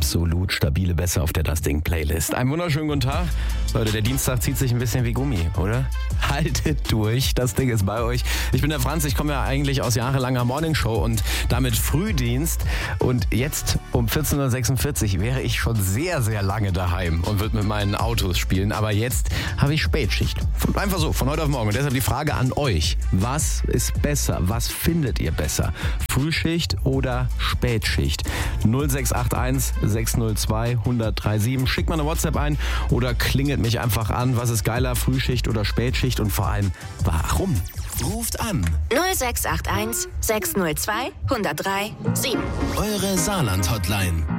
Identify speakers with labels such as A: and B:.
A: absolut stabile Beste auf der Das Ding Playlist. Einen wunderschönen guten Tag. Leute, der Dienstag zieht sich ein bisschen wie Gummi, oder? Haltet durch, das Ding ist bei euch. Ich bin der Franz, ich komme ja eigentlich aus jahrelanger Morningshow und damit Frühdienst. Und jetzt um 14.46 Uhr wäre ich schon sehr, sehr lange daheim und würde mit meinen Autos spielen. Aber jetzt habe ich Spätschicht. Einfach so, von heute auf morgen. Und deshalb die Frage an euch. Was ist besser? Was findet ihr besser? Frühschicht oder Spätschicht? 0681 602 1037. Schickt mal eine WhatsApp ein oder klingelt mich einfach an. Was ist geiler, Frühschicht oder Spätschicht? Und vor allem, warum?
B: Ruft an.
C: 0681 602 1037.
B: Eure Saarland-Hotline.